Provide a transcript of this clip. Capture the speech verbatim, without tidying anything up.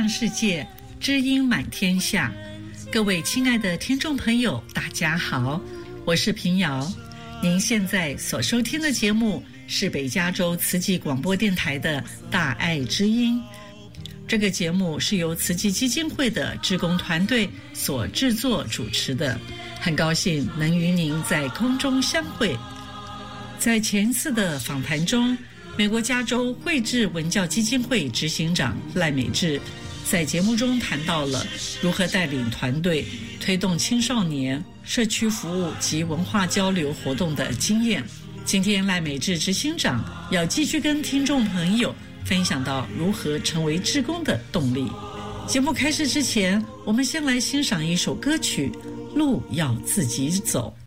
向世界，知音满天下。各位亲爱的听众朋友，大家好，我是平遥。您现在所收听的节目是北加州慈济广播电台的大爱之音。这个节目是由慈济基金会的志工团队所制作主持的，很高兴能与您在空中相会。在前次的访谈中，美国加州慧智文教基金会执行长赖美智在节目中谈到了如何带领团队推动青少年社区服务及文化交流活动的经验。今天赖美智执行长要继续跟听众朋友分享到如何成为志工的动力。节目开始之前，我们先来欣赏一首歌曲《路要自己走》。